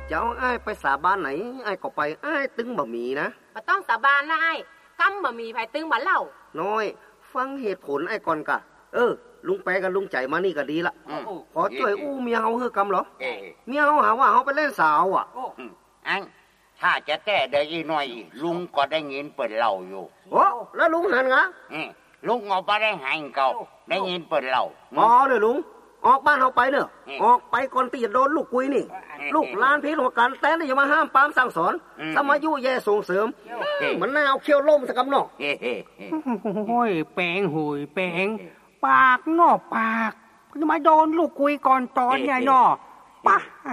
จะเอาอ้ายไปสาบานไหนอ้ายก็ไปอ้ายตึงบะหมี่นะบ่ต้องสาบานนะไอ้กำบ่มีไผตึงบ่เล่าน้อยฟังเหตุผลไอ้ก่อนกะลุงแปกับลุงใจมานี่ก็ดีละขอช่วยอู้เมียเฮาเฮือกำเหรอเมียเฮาหาว่าเฮาไปเล่นสาวอ่ะอังถ้าจะแต่ได้อีหน่อยลุงก็ได้ยินเปิดเล่าอยู่โอ้แล้วลุงหันงะลุงเอาไปได้หันเก่าได้ยินเปิดเล่าอ๋อเด้อลุงออกบ้านเฮาไปเด้อออกไปก่อนที่จะโดนลูกกุยนี่ลูกหลานพี่หัวกันแต่นี่อย่ามาห้ามปามสั่งสอนสมายุแย่ส่งเสริมมันน่าเอาเขี้ยวล่มสักกำนอกโอ้ยแปงหุยแปงปากนอกปากจะมาโดนลูกกุยก่อนตอนใหญ่นอปะ